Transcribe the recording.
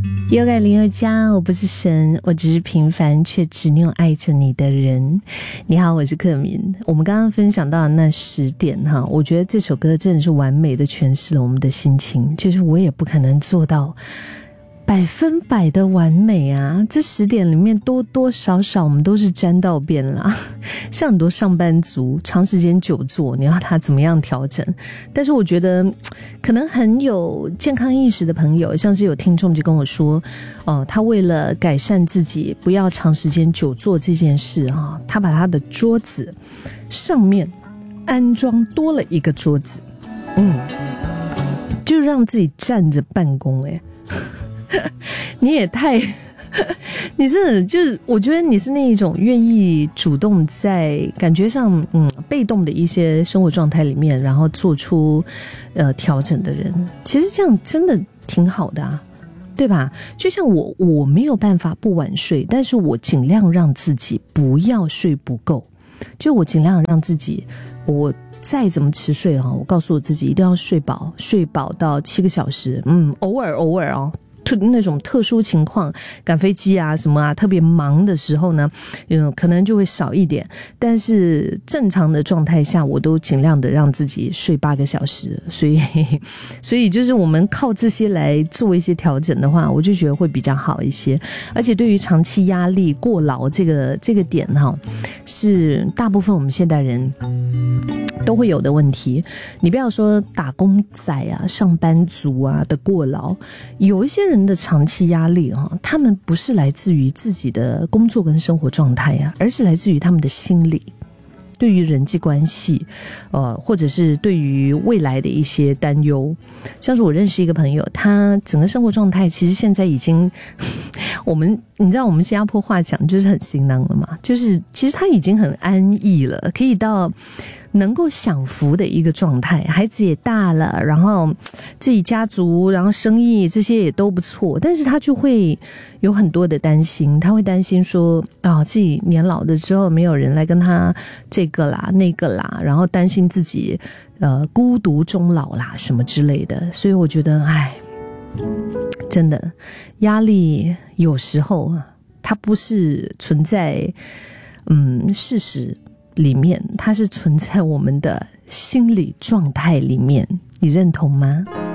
有感林宥嘉，我不是神，我只是平凡却执拗爱着你的人。你好，我是克敏。我们刚刚分享到的那10点哈，我觉得这首歌真的是完美的诠释了我们的心情，就是我也不可能做到100%的完美啊，这10点里面多多少少我们都是沾到边啦。像很多上班族长时间久坐，你要他怎么样调整？但是我觉得可能很有健康意识的朋友，像是有听众就跟我说他为了改善自己不要长时间久坐这件事啊，他把他的桌子上面安装多了一个桌子，就让自己站着办公。你也太你真的就是我觉得你是那一种愿意主动在感觉上被动的一些生活状态里面然后做出调整的人，其实这样真的挺好的啊，对吧？就像我没有办法不晚睡，但是我尽量让自己不要睡不够，就我尽量让自己我再怎么迟睡我告诉我自己一定要睡饱到7个小时，偶尔那种特殊情况赶飞机啊什么啊特别忙的时候呢可能就会少一点，但是正常的状态下我都尽量的让自己睡8个小时，所以就是我们靠这些来做一些调整的话，我就觉得会比较好一些。而且对于长期压力过劳这个点是大部分我们现代人都会有的问题。你不要说打工仔啊上班族啊的过劳，有一些人的长期压力他们不是来自于自己的工作跟生活状态而是来自于他们的心理，对于人际关系或者是对于未来的一些担忧。像是我认识一个朋友，他整个生活状态其实现在已经你知道我们新加坡话讲就是很行囊了嘛，就是其实他已经很安逸了，可以到能够享福的一个状态，孩子也大了，然后自己家族然后生意这些也都不错，但是他就会有很多的担心，他会担心说自己年老了之后没有人来跟他这个啦那个啦，然后担心自己孤独终老啦什么之类的。所以我觉得真的压力有时候它不是存在事实里面，它是存在我们的心理状态里面，你认同吗？